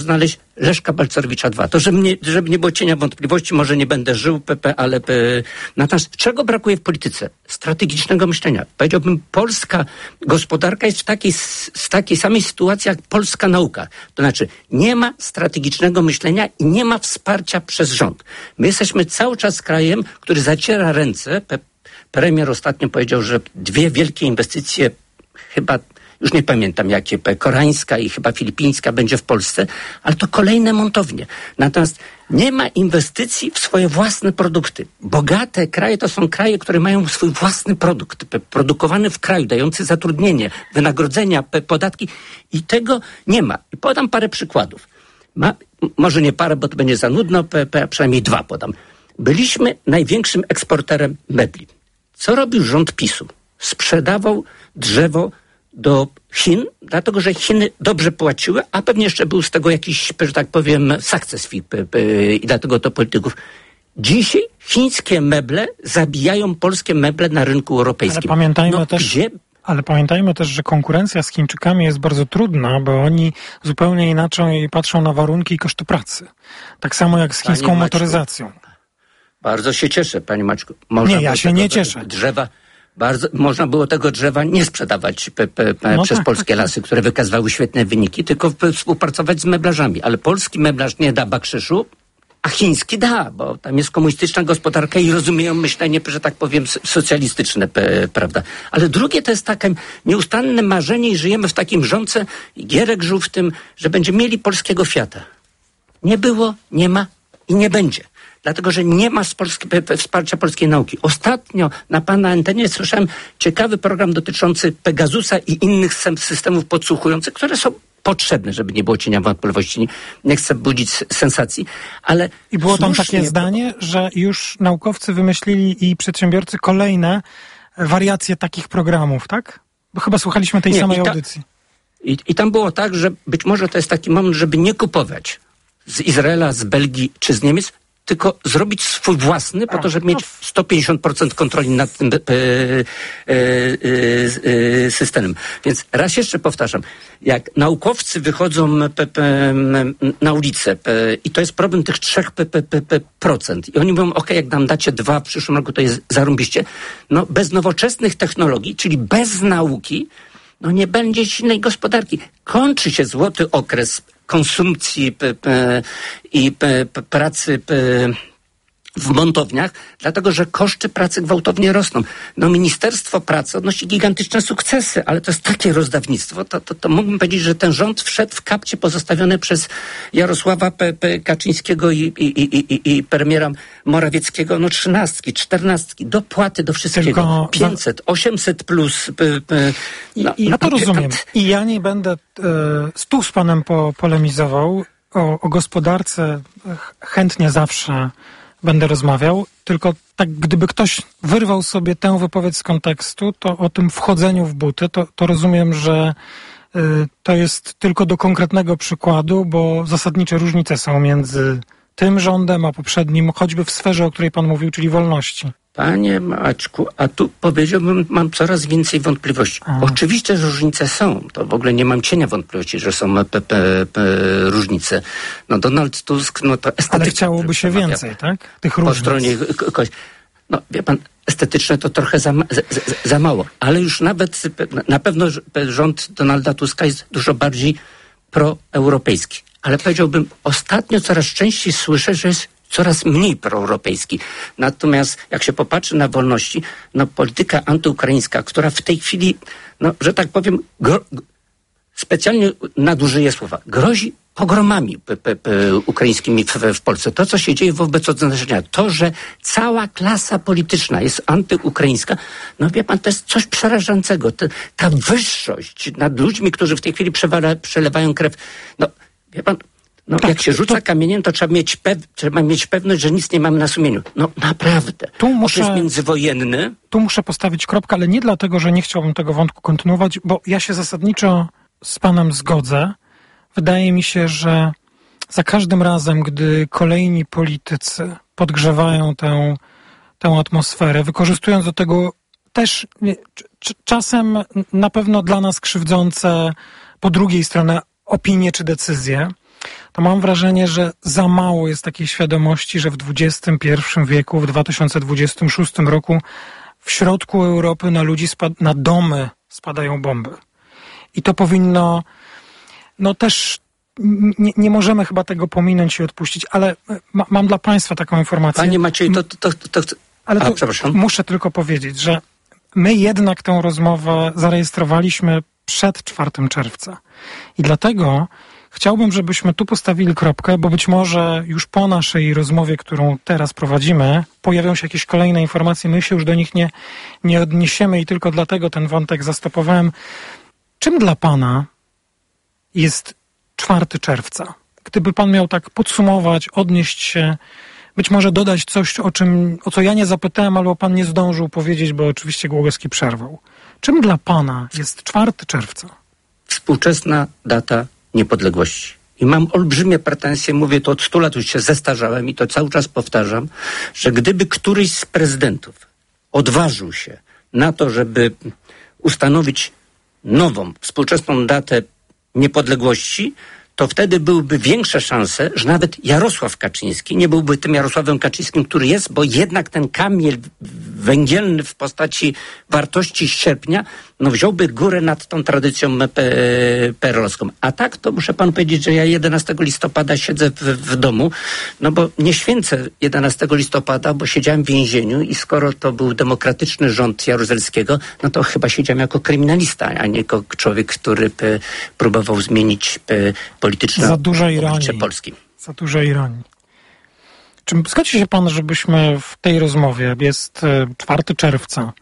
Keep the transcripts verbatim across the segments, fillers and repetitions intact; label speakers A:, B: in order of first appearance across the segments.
A: znaleźć Leszka Balcerowicza dwa. To, żeby nie, żeby nie było cienia wątpliwości, może nie będę żył, P P, ale P... Natomiast czego brakuje w polityce? Strategicznego myślenia. Powiedziałbym, polska gospodarka jest w takiej, w takiej samej sytuacji jak polska nauka. To znaczy, nie ma strategicznego myślenia i nie ma wsparcia przez rząd. My jesteśmy cały czas krajem, który zaciera ręce. Pe... Premier ostatnio powiedział, że dwie wielkie inwestycje, chyba już nie pamiętam jakie, koreańska i chyba filipińska będzie w Polsce, ale to kolejne montownie. Natomiast nie ma inwestycji w swoje własne produkty. Bogate kraje to są kraje, które mają swój własny produkt, produkowany w kraju, dający zatrudnienie, wynagrodzenia, podatki i tego nie ma. I podam parę przykładów. Ma, może nie parę, bo to będzie za nudno, a przynajmniej dwa podam. Byliśmy największym eksporterem mebli. Co robił rząd PiSu? Sprzedawał drzewo do Chin, dlatego że Chiny dobrze płaciły, a pewnie jeszcze był z tego jakiś, że tak powiem, sukces i dlatego to polityków. Dzisiaj chińskie meble zabijają polskie meble na rynku europejskim.
B: Ale pamiętajmy
A: no,
B: też,
A: gdzie...
B: ale pamiętajmy też, że konkurencja z Chińczykami jest bardzo trudna, bo oni zupełnie inaczej patrzą na warunki i koszty pracy. Tak samo jak z chińską
A: Panie
B: motoryzacją.
A: Maćku, bardzo się cieszę, panie Maćku. Można
B: nie, ja się nie cieszę.
A: Drzewa Bardzo, można było tego drzewa nie sprzedawać pe, pe, pe, no przez tak, polskie tak, lasy, tak. które wykazywały świetne wyniki, tylko współpracować z meblarzami. Ale polski meblarz nie da bakrzyszu, a chiński da, bo tam jest komunistyczna gospodarka i rozumieją myślenie, że tak powiem, socjalistyczne, pe, prawda. Ale drugie to jest takie nieustanne marzenie i żyjemy w takim rządce, i Gierek żył w tym, że będziemy mieli polskiego Fiata. Nie było, nie ma i nie będzie. Dlatego, że nie ma z Polski, pe, wsparcia polskiej nauki. Ostatnio na pana antenie słyszałem ciekawy program dotyczący Pegasusa i innych systemów podsłuchujących, które są potrzebne, żeby nie było cienia wątpliwości. Nie, nie chcę budzić sensacji, ale...
B: I było tam
A: słusznie,
B: takie zdanie, że już naukowcy wymyślili i przedsiębiorcy kolejne wariacje takich programów, tak? Bo chyba słuchaliśmy tej nie, samej i ta, audycji.
A: I, I tam było tak, że być może to jest taki moment, żeby nie kupować z Izraela, z Belgii czy z Niemiec, tylko zrobić swój własny, po to, żeby mieć sto pięćdziesiąt procent kontroli nad tym e, e, e, e, systemem. Więc raz jeszcze powtarzam, jak naukowcy wychodzą pe, pe, na ulicę pe, i to jest problem tych trzech pe, pe, pe, pe procent i oni mówią, ok, jak nam dacie dwa w przyszłym roku, to jest zarąbiście. No bez nowoczesnych technologii, czyli bez nauki, no nie będzie silnej gospodarki. Kończy się złoty okres konsumpcji p, p, i p, p, pracy p, w montowniach, dlatego że koszty pracy gwałtownie rosną. No Ministerstwo Pracy odnosi gigantyczne sukcesy, ale to jest takie rozdawnictwo, to, to, to mógłbym powiedzieć, że ten rząd wszedł w kapcie pozostawione przez Jarosława P. P. Kaczyńskiego i, i, i, i, i premiera Morawieckiego, no trzynastki, czternastki, dopłaty do wszystkiego, Tylko... pięćset, osiemset plus. P, p,
B: no, I, i ja to rozumiem. I ja nie będę e, tu z panem po, polemizował o, o gospodarce, chętnie zawsze będę rozmawiał, tylko tak gdyby ktoś wyrwał sobie tę wypowiedź z kontekstu, to o tym wchodzeniu w buty, to, to rozumiem, że y, to jest tylko do konkretnego przykładu, bo zasadnicze różnice są między tym rządem a poprzednim, choćby w sferze, o której pan mówił, czyli wolności.
A: Panie Maćku, a tu powiedziałbym, mam coraz więcej wątpliwości. A. Oczywiście, że różnice są. To w ogóle nie mam cienia wątpliwości, że są pe, pe, pe, różnice. No Donald Tusk, no to estetycznie.
B: Ale chciałoby się więcej, tak? Tych różnic.
A: Po stronie kogoś. No wie pan, estetyczne to trochę za, za, za mało. Ale już nawet na pewno rząd Donalda Tuska jest dużo bardziej proeuropejski. Ale powiedziałbym, ostatnio coraz częściej słyszę, że jest coraz mniej proeuropejski. Natomiast jak się popatrzy na wolności, no polityka antyukraińska, która w tej chwili, no że tak powiem, gro, specjalnie nadużyję słowa, grozi pogromami p, p, p, ukraińskimi w, w Polsce. To, co się dzieje wobec oznaczenia, to, że cała klasa polityczna jest antyukraińska, no wie pan, to jest coś przerażającego. To, ta wyższość nad ludźmi, którzy w tej chwili przewala, przelewają krew, no wie pan, no tak, jak się rzuca to... kamieniem, to trzeba mieć, pew... trzeba mieć pewność, że nic nie mamy na sumieniu. No naprawdę.
B: Tu muszę...
A: To jest międzywojenny.
B: Tu muszę postawić kropkę, ale nie dlatego, że nie chciałbym tego wątku kontynuować, bo ja się zasadniczo z panem zgodzę. Wydaje mi się, że za każdym razem, gdy kolejni politycy podgrzewają tę, tę atmosferę, wykorzystując do tego też nie, c- czasem na pewno dla nas krzywdzące po drugiej stronie opinie czy decyzje, to mam wrażenie, że za mało jest takiej świadomości, że w dwudziestym pierwszym wieku, w dwa tysiące dwudziestym szóstym roku w środku Europy na ludzi, spad- na domy spadają bomby. I to powinno, no też nie, nie możemy chyba tego pominąć i odpuścić, ale ma, mam dla Państwa taką informację.
A: Panie Macieju, to... to, to, to...
B: Ale
A: A, przepraszam.
B: Muszę tylko powiedzieć, że my jednak tę rozmowę zarejestrowaliśmy przed czwartego czerwca. I dlatego chciałbym, żebyśmy tu postawili kropkę, bo być może już po naszej rozmowie, którą teraz prowadzimy, pojawią się jakieś kolejne informacje. My się już do nich nie, nie odniesiemy i tylko dlatego ten wątek zastopowałem. Czym dla Pana jest czwartego czerwca? Gdyby Pan miał tak podsumować, odnieść się, być może dodać coś, o czym, o co ja nie zapytałem, albo Pan nie zdążył powiedzieć, bo oczywiście Głogowski przerwał. Czym dla Pana jest czwartego czerwca?
A: Współczesna data niepodległości. I mam olbrzymie pretensje, mówię to od stu lat, już się zestarzałem i to cały czas powtarzam, że gdyby któryś z prezydentów odważył się na to, żeby ustanowić nową, współczesną datę niepodległości, to wtedy byłyby większe szanse, że nawet Jarosław Kaczyński nie byłby tym Jarosławem Kaczyńskim, który jest, bo jednak ten kamień węgielny w postaci wartości sierpnia, no wziąłby górę nad tą tradycją perelowską. A tak, to muszę panu powiedzieć, że ja jedenastego listopada siedzę w, w domu, no bo nie święcę jedenastego listopada, bo siedziałem w więzieniu i skoro to był demokratyczny rząd Jaruzelskiego, no to chyba siedziałem jako kryminalista, a nie jako człowiek, który p, próbował zmienić p, polityczne
B: Za dużo ironii.
A: Polski.
B: Za dużo ironii. Czy zgodzi się pan, żebyśmy w tej rozmowie, jest czwartego czerwca,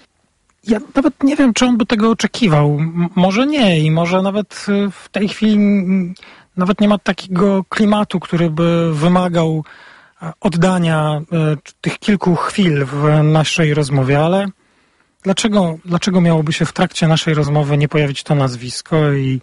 B: ja nawet nie wiem, czy on by tego oczekiwał. M- może nie i może nawet w tej chwili nawet nie ma takiego klimatu, który by wymagał oddania tych kilku chwil w naszej rozmowie, ale dlaczego, dlaczego miałoby się w trakcie naszej rozmowy nie pojawić to nazwisko i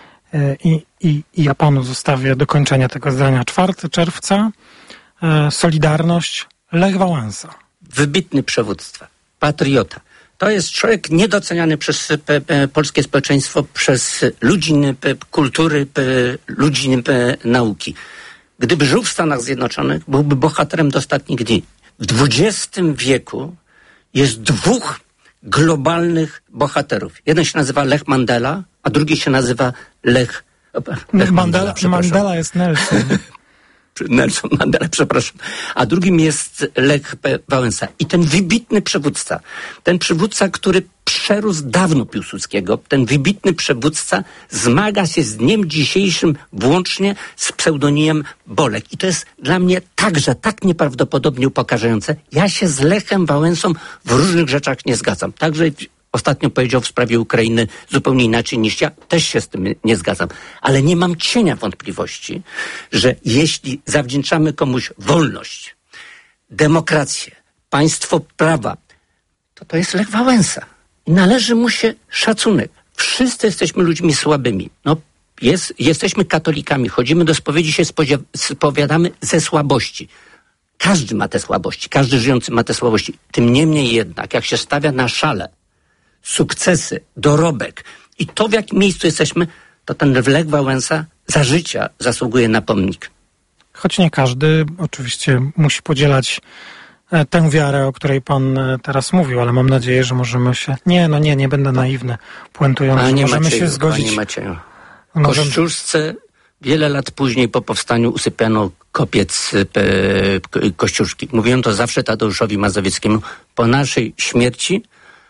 B: I, i, I ja panu zostawię dokończenie tego zdania. czwartego czerwca, e, Solidarność, Lech Wałęsa.
A: Wybitny przywódca, patriota. To jest człowiek niedoceniany przez p, p, polskie społeczeństwo, przez ludzi p, kultury, p, ludzi p, nauki. Gdyby żył w Stanach Zjednoczonych, byłby bohaterem do ostatnich dni. W dwudziestym wieku jest dwóch globalnych bohaterów. Jeden się nazywa Lech Mandela, a drugi się nazywa Lech...
B: Lech Mandela, Mandela jest Nelson.
A: Nelson Mandela, przepraszam. A drugim jest Lech Wałęsa. I ten wybitny przywódca, ten przywódca, który przerósł dawno Piłsudskiego, ten wybitny przywódca zmaga się z dniem dzisiejszym włącznie z pseudonimem Bolek. I to jest dla mnie także tak nieprawdopodobnie upokarzające. Ja się z Lechem Wałęsą w różnych rzeczach nie zgadzam. Także ostatnio powiedział w sprawie Ukrainy zupełnie inaczej niż ja. Też się z tym nie zgadzam. Ale nie mam cienia wątpliwości, że jeśli zawdzięczamy komuś wolność, demokrację, państwo prawa, to to jest Lech Wałęsa. I należy mu się szacunek. Wszyscy jesteśmy ludźmi słabymi. No, jest, jesteśmy katolikami, chodzimy do spowiedzi, się spodziew- spowiadamy ze słabości. Każdy ma te słabości, każdy żyjący ma te słabości. Tym niemniej jednak, jak się stawia na szale sukcesy, dorobek i to, w jakim miejscu jesteśmy, to ten Lech Wałęsa za życia zasługuje na pomnik.
B: Choć nie każdy oczywiście musi podzielać tę wiarę, o której pan teraz mówił, ale mam nadzieję, że możemy się... Nie, no nie, nie będę naiwny, puentując, że możemy Macieju, się zgodzić.
A: Panie Macieju, w Kościuszce wiele lat później po powstaniu usypiano kopiec e, Kościuszki. Mówiłem to zawsze Tadeuszowi Mazowieckiemu. Po naszej śmierci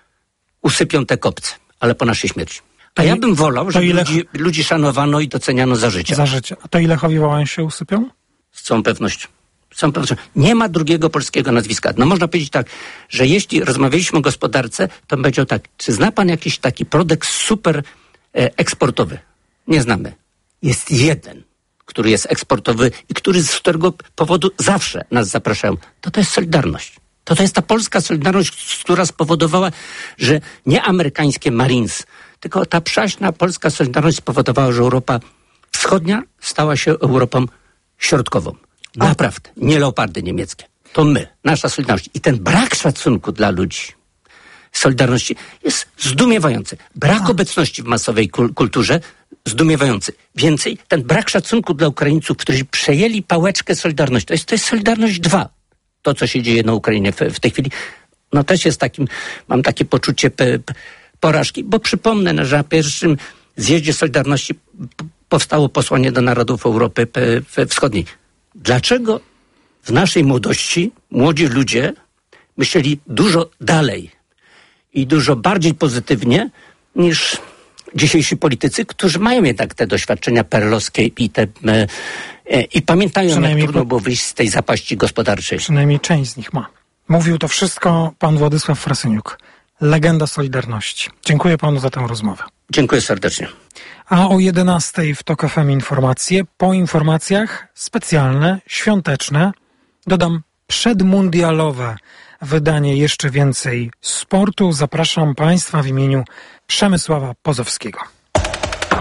A: usypią te kopce, ale po naszej śmierci. A ja bym wolał, żeby ile... ludzi, ludzi szanowano i doceniano za życie.
B: Za życie. A to ile Lechowi Wałęsie usypią?
A: Z całą pewnością. Z całą pewnością. Nie ma drugiego polskiego nazwiska. No można powiedzieć tak, że jeśli rozmawialiśmy o gospodarce, to bym powiedział tak, czy zna pan jakiś taki produkt super e, eksportowy? Nie znamy. Jest jeden, który jest eksportowy i który, z którego powodu zawsze nas zapraszają. To to jest Solidarność. To to jest ta polska Solidarność, która spowodowała, że nie amerykańskie Marines, tylko ta przaśna polska Solidarność spowodowała, że Europa Wschodnia stała się Europą Środkową. Naprawdę. Nie leopardy niemieckie. To my, nasza Solidarność. I ten brak szacunku dla ludzi, Solidarności jest zdumiewający. Brak obecności w masowej kul- kulturze zdumiewający. Więcej, ten brak szacunku dla Ukraińców, którzy przejęli pałeczkę Solidarności. To jest, to jest Solidarność dwa. To, co się dzieje na Ukrainie w, w tej chwili, no też jest takim, mam takie poczucie p- p- porażki, bo przypomnę, że na pierwszym zjeździe Solidarności p- powstało posłanie do narodów Europy p- Wschodniej. Dlaczego w naszej młodości młodzi ludzie myśleli dużo dalej i dużo bardziej pozytywnie niż dzisiejsi politycy, którzy mają jednak te doświadczenia perlowskie i te e, e, i pamiętają, jak trudno po... było wyjść z tej zapaści gospodarczej.
B: Przynajmniej część z nich ma. Mówił to wszystko pan Władysław Frasyniuk, legenda Solidarności. Dziękuję panu za tę rozmowę.
A: Dziękuję serdecznie.
B: A o jedenastej w TOK F M informacje. Po informacjach specjalne, świąteczne, dodam przedmundialowe wydanie Jeszcze Więcej Sportu. Zapraszam państwa w imieniu Przemysława Pozowskiego.